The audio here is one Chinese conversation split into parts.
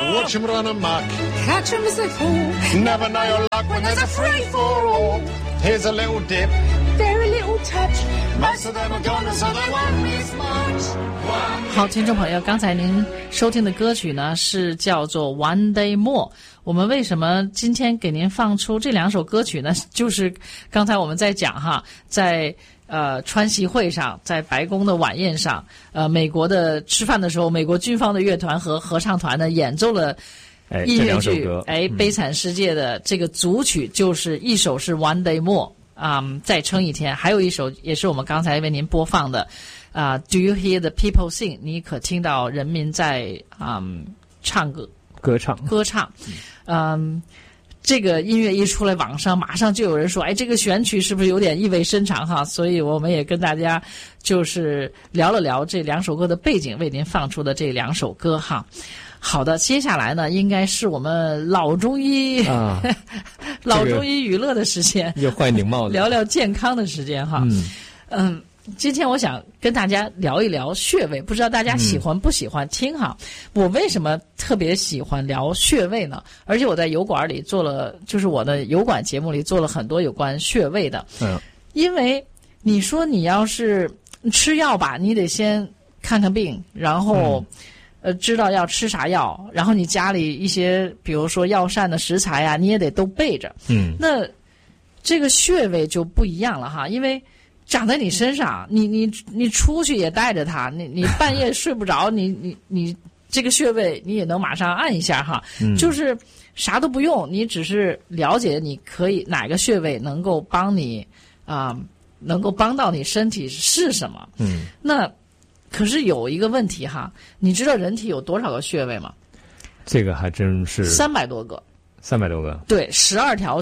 Watch him run amok. Catch him as they fall. Never know your luck when there's a free-for-all. Here's a little dip. Very little touch. Most of them are gone, so they won't miss much. 好，听众朋友，刚才您收听的歌曲呢是叫做 One Day More。我们为什么今天给您放出这两首歌曲呢？就是刚才我们在讲哈，在川习会上，在白宫的晚宴上，美国的吃饭的时候，美国军方的乐团和合唱团呢演奏了音乐剧悲惨世界的这个组曲，就是一首是 One Day More 再撑一天，还有一首也是我们刚才为您播放的Do you hear the people sing？ 你可听到人民在唱歌唱。这个音乐一出来，网上马上就有人说，哎，这个选曲是不是有点意味深长哈？所以我们也跟大家就是聊了聊这两首歌的背景，为您放出的这两首歌哈。好的，接下来呢，应该是我们老中医老中医娱乐的时间， 又换顶帽子， 聊聊健康的时间哈。今天我想跟大家聊一聊穴位，不知道大家喜欢不喜欢听哈。我为什么特别喜欢聊穴位呢？而且我在油管里做了，就是我的油管节目里做了很多有关穴位的。因为你说你要是吃药吧，你得先看看病，然后知道要吃啥药，然后你家里一些比如说药膳的食材啊，你也得都备着。那这个穴位就不一样了哈，因为长在你身上，你出去也带着它，你半夜睡不着，你这个穴位你也能马上按一下哈，就是啥都不用，你只是了解你可以哪个穴位能够帮你能够帮到你身体是什么。那可是有一个问题哈，你知道人体有多少个穴位吗？ 这个还真是 300多个。 300多个？ 对，12条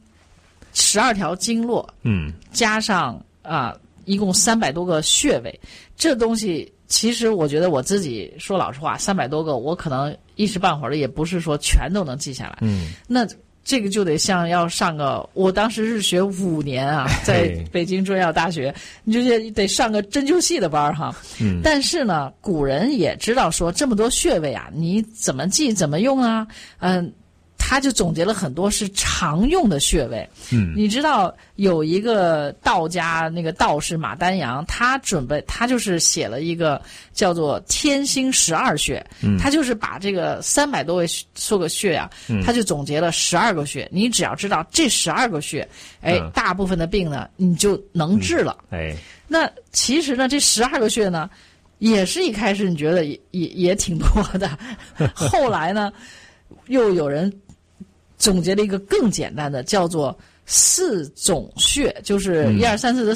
经络，加上一共300多个穴位，这东西其实我觉得我自己说老实话，300多个我可能一时半会儿的也不是说全都能记下来。那这个就得像要上个，我当时是学5年啊，在北京中医药大学，你就得上个针灸系的班哈。但是呢，古人也知道说这么多穴位啊，你怎么记怎么用啊？他就总结了很多是常用的穴位。你知道有一个道家那个道士马丹阳，他就是写了一个叫做天心12穴，他就是把这个300多个穴啊，他就总结了12个穴。你只要知道这12个穴，大部分的病呢你就能治了。那其实呢这12个穴呢，也是一开始你觉得也挺多的，后来呢又有人总结了一个更简单的，叫做4总穴，就是1、2、3、4的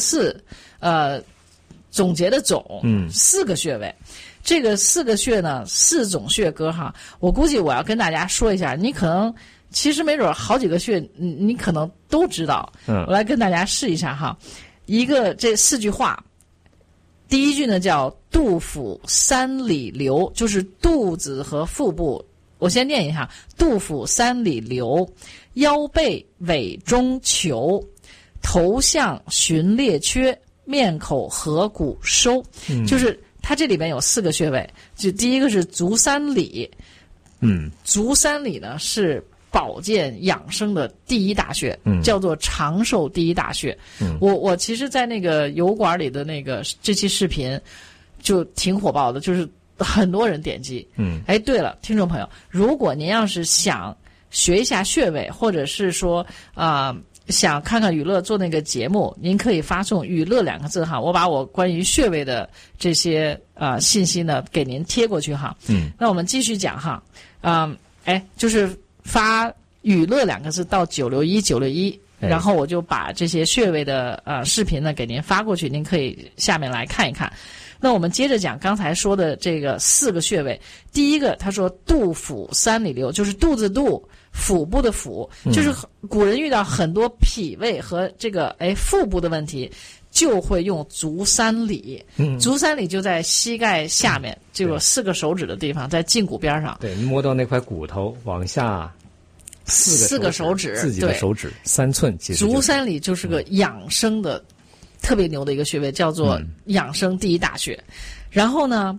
4，总结的总，4个穴位。这个4个穴呢，4总穴歌哈，我估计我要跟大家说一下，你可能其实没准好几个穴，你可能都知道。我来跟大家试一下哈，这4句话。第一句呢叫肚腹3里留，就是肚子和腹部。我先念一下：肚腹3里留，腰背尾中求，头项循列缺，面口合谷收。就是它这里边有4个穴位，就第一个是足3里。足3里呢是保健养生的第一大穴，叫做长寿第一大穴。我其实在那个油管里的那个这期视频就挺火爆的，就是很多人点击。对了，听众朋友，如果您要是想学一下穴位，或者是说想看看雨乐做那个节目，您可以发送雨乐2个字哈，我把我关于穴位的这些信息呢给您贴过去哈。那我们继续讲哈，就是发雨乐2个字到961，然后我就把这些穴位的视频呢给您发过去，您可以下面来看一看。那我们接着讲刚才说的这个4个穴位。第一个他说肚腹3里留，就是肚子肚，腹部的腹，就是古人遇到很多脾胃和这个腹部的问题，就会用足3里。足3里就在膝盖下面，就有4个手指的地方，在胫骨边上。 对，摸到那块骨头往下4个手指，自己的手指3寸。其实足3里就是个养生的特别牛的一个穴位，叫做养生第一大穴。然后呢，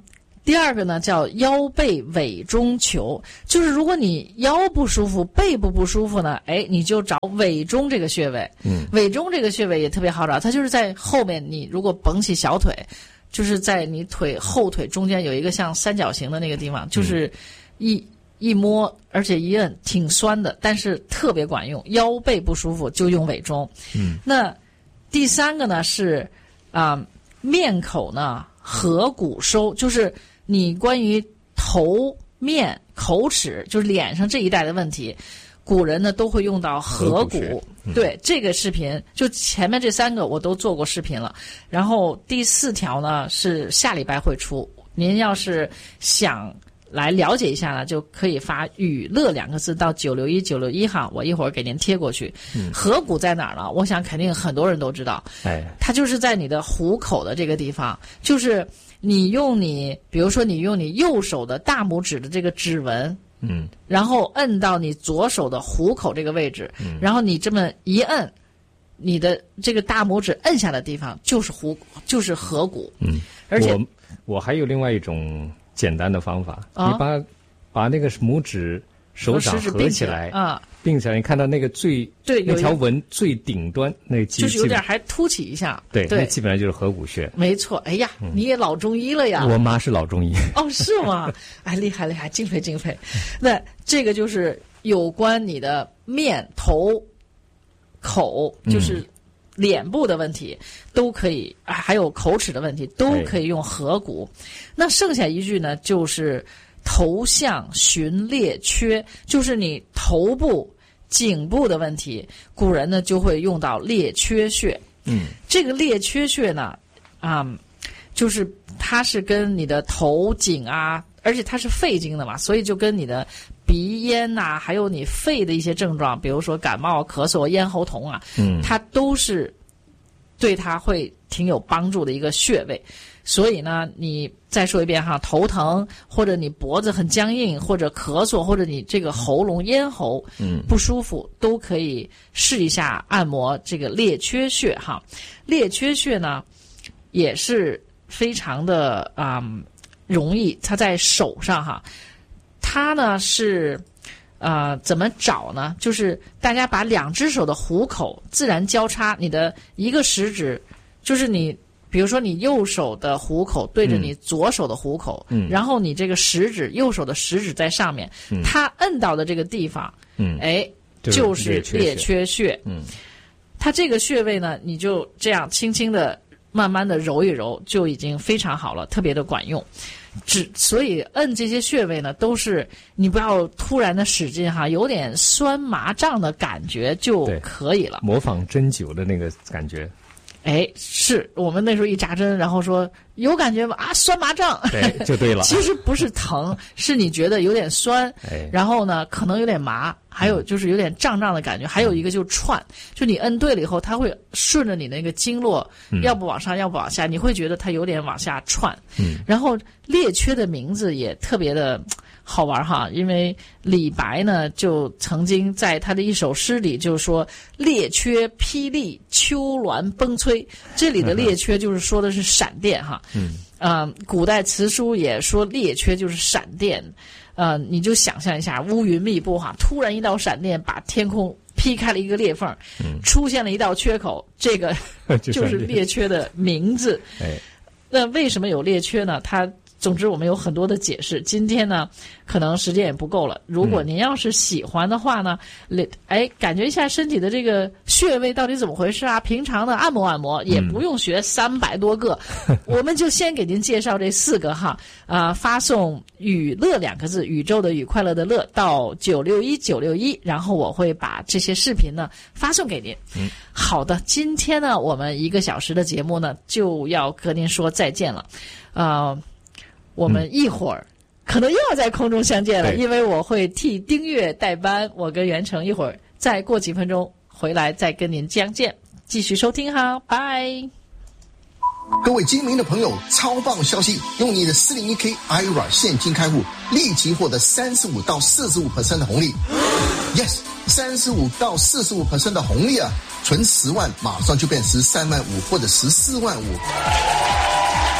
第二个呢叫腰背委中求，就是如果你腰不舒服、背部不舒服呢，你就找委中这个穴位。委中这个穴位也特别好找，它就是在后面，你如果绷起小腿，就是在你后腿中间有一个像三角形的那个地方，就是一摸，而且一摁挺酸的，但是特别管用。腰背不舒服就用委中。那第三个呢是面口呢合谷收，就是你关于头面口齿，就是脸上这一带的问题，古人呢都会用到合谷。对，这个视频就前面这3个我都做过视频了，然后第4条呢是下礼拜会出，您要是想来了解一下呢，就可以发语乐2个字到961961哈，我一会儿给您贴过去。合谷在哪儿呢？我想肯定很多人都知道，它就是在你的虎口的这个地方，就是比如说你用你右手的大拇指的这个指纹，然后摁到你左手的虎口这个位置，然后你这么一摁，你的这个大拇指摁下的地方就是合谷。而且我还有另外一种简单的方法，你把那个拇指手掌合起来并起来，你看到那个那条纹最顶端那个就是有点还凸起一下， 对，那基本上就是合谷穴。 没错。哎呀，你也老中医了呀！ 我妈是老中医。 哦，是吗？厉害厉害，敬佩敬佩。那这个就是有关你的面、头、口，就是脸部的问题都可以，还有口齿的问题都可以用合谷。那剩下一句呢，就是头项寻列缺，就是你头部、颈部的问题，古人呢就会用到列缺穴。这个列缺穴呢，就是它是跟你的头颈而且它是肺经的嘛，所以就跟你的鼻咽还有你肺的一些症状，比如说感冒、咳嗽、咽喉痛它都是对它会挺有帮助的一个穴位。所以呢，你再说一遍哈，头疼或者你脖子很僵硬，或者咳嗽，或者你这个喉咙、咽喉不舒服，都可以试一下按摩这个列缺穴哈。列缺穴呢也是非常的容易，它在手上哈。它呢是怎么找呢？就是大家把2只手的虎口自然交叉，你的一个食指，就是你比如说你右手的虎口对着你左手的虎口，然后你这个右手的食指在上面，它摁到的这个地方，就是列缺穴。它这个穴位呢，你就这样轻轻的、慢慢的揉一揉，就已经非常好了，特别的管用。所以摁这些穴位呢，都是你不要突然的使劲哈，有点酸麻胀的感觉就可以了， 模仿针灸的那个感觉。 是我们那时候一扎针，然后说有感觉吗？酸麻胀， 就对了。 其实不是疼，是你觉得有点酸，然后呢可能有点麻，还有就是有点胀胀的感觉，还有一个就是串，就你摁对了以后，它会顺着你那个经络，要不往上，要不往下，你会觉得它有点往下串。然后列缺的名字也特别的好玩哈，因为李白呢就曾经在他的一首诗里就说列缺霹雳丘峦崩摧，这里的列缺就是说的是闪电哈。古代词书也说列缺就是闪电。你就想象一下乌云密布哈，突然一道闪电把天空劈开了一个裂缝，出现了一道缺口，这个就是列缺的名字。那为什么有列缺呢？总之我们有很多的解释，今天呢可能时间也不够了。如果您要是喜欢的话呢，感觉一下身体的这个穴位到底怎么回事平常的按摩按摩，也不用学300多个，我们就先给您介绍这4个哈。发送语乐2个字，宇宙的宇，快乐的乐到961961，然后我会把这些视频呢发送给您。好的，今天呢我们1个小时的节目呢就要和您说再见了。我们一会儿可能又要在空中相见了，因为我会替丁月代班，我跟袁成一会儿再过几分钟回来再跟您相见，继续收听哈，拜。 各位精明的朋友，超棒消息，用你的 401k IRA 现金开户立即获得35到45% 的红利。 Yes， 35到45% 的红利存10万马上就变13万5或者14万5。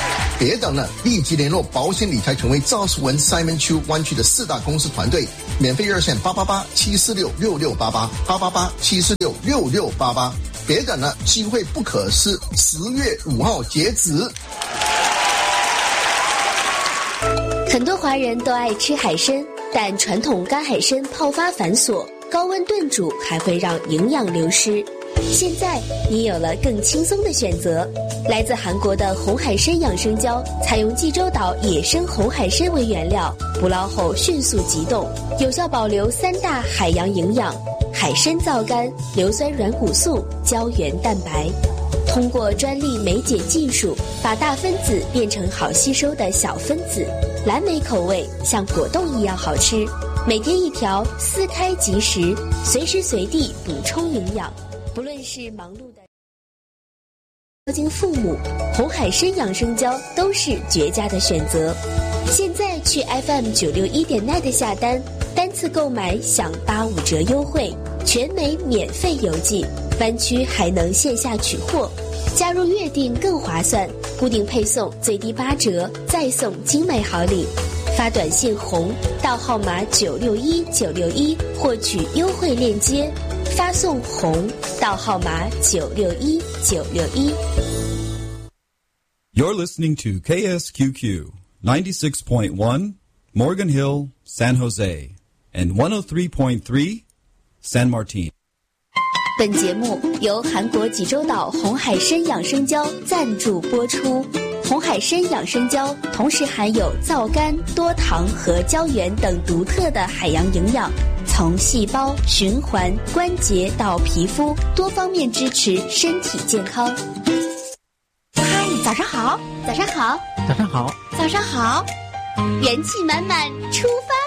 别等了，立即联络保险理财权威赵世文 Simon Chu 湾区的4大公司团队，免费热线888-746-6688，888-746-6688。别等了，机会不可失，10月5号截止。 很多华人都爱吃海参，但传统干海参泡发繁琐，高温炖煮还会让营养流失。现在你有了更轻松的选择，来自韩国的红海参养生胶，采用济州岛野生红海参为原料，捕捞后迅速急冻，有效保留3大海洋营养：海参皂苷、硫酸软骨素、胶原蛋白。通过专利酶解技术，把大分子变成好吸收的小分子，蓝莓口味像果冻一样好吃。每天1条，撕开即食，随时随地补充营养。不论是忙碌的经父母，红海参养生胶都是绝佳的选择。现在去 FM961.net 下单，单次购买享85折优惠，全美免费邮寄，湾区还能线下取货。加入月订更划算，固定配送最低8折，再送精美好礼。发短信红到号码961961获取优惠链接，发送红到号码961961。 You're listening to KSQQ 96.1 Morgan Hill, San Jose, and 103.3 San Martin。 本节目由韩国济州岛红海参养生胶赞助播出。红海参养生胶同时含有皂苷、多糖和胶原等独特的海洋营养，从细胞、循环、关节到皮肤，多方面支持身体健康。 嗨，早上好，早上好， 早上好， 早上好，元气满满出发